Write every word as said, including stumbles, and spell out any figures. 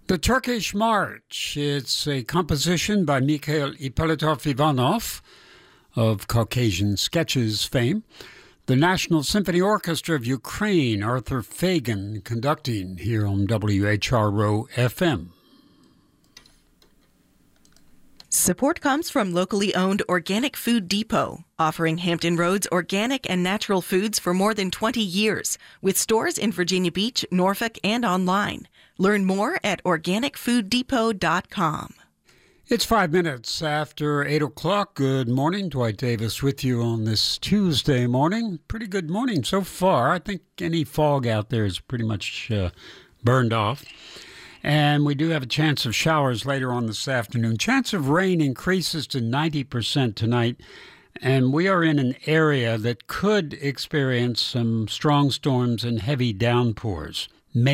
The Turkish March. It's a composition by Mikhail Ippolitov Ivanov of Caucasian Sketches fame. The National Symphony Orchestra of Ukraine, Arthur Fagan, conducting here on W H R O F M. Support comes from locally owned Organic Food Depot, offering Hampton Roads organic and natural foods for more than twenty years, with stores in Virginia Beach, Norfolk, and online. Learn more at organic food depot dot com. It's five minutes after eight o'clock. Good morning. Dwight Davis with you on this Tuesday morning. Pretty good morning so far. I think any fog out there is pretty much uh, burned off. And we do have a chance of showers later on this afternoon. Chance of rain increases to ninety percent tonight. And we are in an area that could experience some strong storms and heavy downpours.